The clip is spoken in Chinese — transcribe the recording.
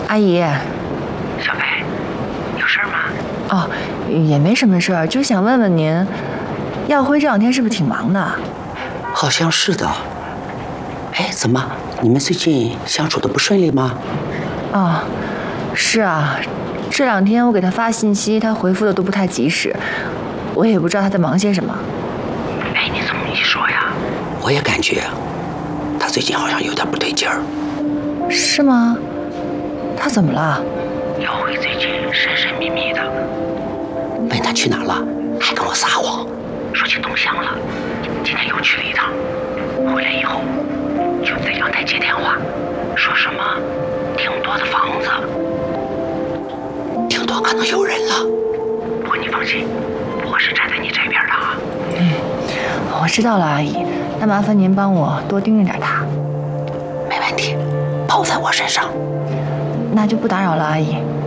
阿姨， 小北，有事吗？ 哦，也没什么事儿，就想问问您，耀辉这2天是不是挺忙的？ 好像是的。哎，怎么你们最近相处的不顺利吗？ 哦，是啊，这2天我给他发信息，他回复的都不太及时，我也不知道他在忙些什么。 哎，你怎么一说呀？ 我也感觉他最近好像有点不对劲儿。 是吗？他怎么了？ 耀辉最近神神秘秘的， 问他去哪了，还跟我撒谎， 说去东乡了，今天又去了一趟，回来以后就在阳台接电话，说什么挺多的房子， 听说可能有人了。 不过你放心，我是站在你这边的啊。 我知道了，阿姨，那麻烦您帮我多盯着点他。 没问题，包在我身上。 那就不打扰了，阿姨。